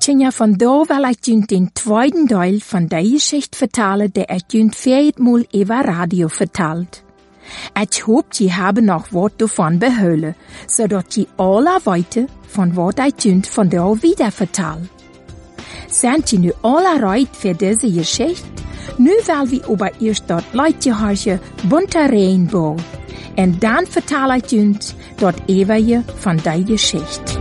Tja, van daar wil ik junt den tweeden deel van die Geschichte vertellen, die ik junt 4-mal über Radio vertelt. Ich hoop, je haben noch wat davon behouden, zodat je alle weten van wat ik junt van daar wieder vertel. Sind je nu alle reit für diese Geschichte? Nu will wir aber erst dort Leute hören, bunter Rainbow. Und dann vertel ich junt dort ewige von die Geschichte.